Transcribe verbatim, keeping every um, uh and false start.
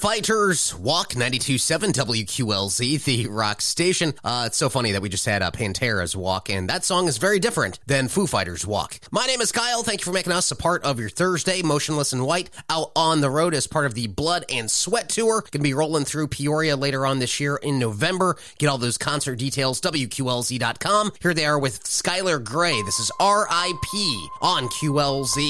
Fighters Walk, ninety-two point seven W Q L Z, the rock station. Uh, it's so funny that we just had uh, Pantera's Walk, and that song is very different than Foo Fighters' Walk. My name is Kyle. Thank you for making us a part of your Thursday. Motionless in White out on the road as part of the Blood and Sweat Tour. Going to be rolling through Peoria later on this year in November. Get all those concert details, W Q L Z dot com. Here they are with Skylar Grey. This is R I P on Q L Z.